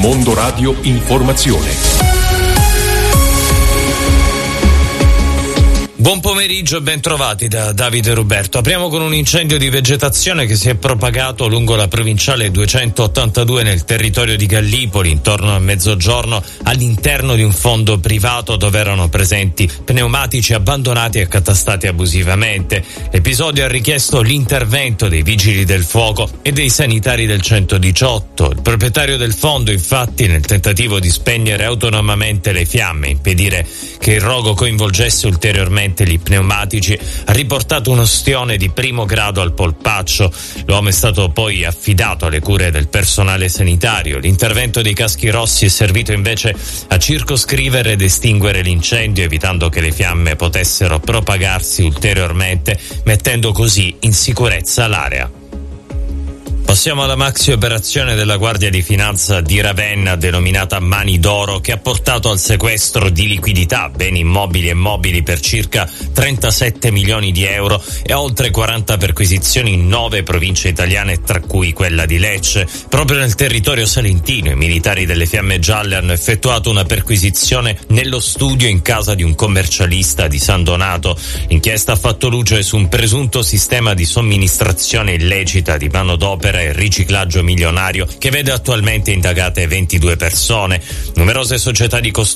Mondo Radio Informazione. Buon pomeriggio e ben trovati da Davide Ruberto. Apriamo con un incendio di vegetazione che si è propagato lungo la provinciale 282 nel territorio di Gallipoli intorno a mezzogiorno all'interno di un fondo privato dove erano presenti pneumatici abbandonati e accatastati abusivamente. L'episodio ha richiesto l'intervento dei vigili del fuoco e dei sanitari del 118. Il proprietario del fondo, infatti, nel tentativo di spegnere autonomamente le fiamme e impedire che il rogo coinvolgesse ulteriormente gli pneumatici, ha riportato un ostione di primo grado al polpaccio. L'uomo è stato poi affidato alle cure del personale sanitario. L'intervento dei caschi rossi è servito invece a circoscrivere ed estinguere l'incendio, evitando che le fiamme potessero propagarsi ulteriormente, mettendo così in sicurezza l'area. Passiamo alla maxi operazione della Guardia di Finanza di Ravenna, denominata Mani d'Oro, che ha portato al sequestro di liquidità, beni immobili e mobili per circa 37 milioni di euro e a oltre 40 perquisizioni in 9 province italiane, tra cui quella di Lecce. Proprio nel territorio salentino i militari delle Fiamme Gialle hanno effettuato una perquisizione nello studio in casa di un commercialista di San Donato. L'inchiesta ha fatto luce su un presunto sistema di somministrazione illecita di manodopera e riciclaggio milionario che vede attualmente indagate 22 persone. Numerose società di